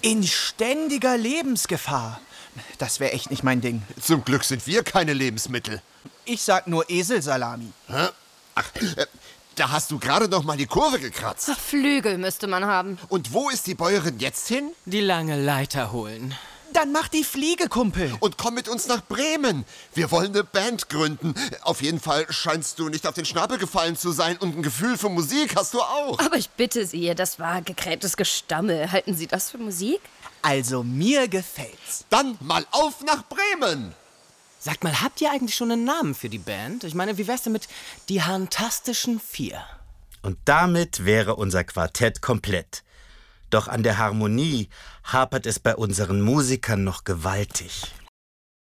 In ständiger Lebensgefahr. Das wäre echt nicht mein Ding. Zum Glück sind wir keine Lebensmittel. Ich sag nur Eselsalami. Hä? Ach, da hast du gerade noch mal die Kurve gekratzt. Ach, Flügel müsste man haben. Und wo ist die Bäuerin jetzt hin? Die lange Leiter holen. Dann mach die Fliege, Kumpel. Und komm mit uns nach Bremen. Wir wollen eine Band gründen. Auf jeden Fall scheinst du nicht auf den Schnabel gefallen zu sein und ein Gefühl für Musik hast du auch. Aber ich bitte Sie, das war gekrähtes Gestammel. Halten Sie das für Musik? Also mir gefällt's. Dann mal auf nach Bremen. Sagt mal, habt ihr eigentlich schon einen Namen für die Band? Ich meine, wie wär's denn mit die Harntastischen Vier? Und damit wäre unser Quartett komplett. Doch an der Harmonie hapert es bei unseren Musikern noch gewaltig.